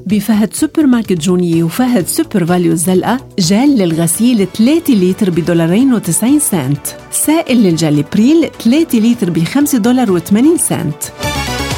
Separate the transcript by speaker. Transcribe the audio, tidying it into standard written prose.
Speaker 1: بفهد سوبر ماركت جونيي وفهد سوبر فاليو الزلقة جال للغسيل 3 لتر $2.90. سائل للجلي بريل 3 لتر $5.80.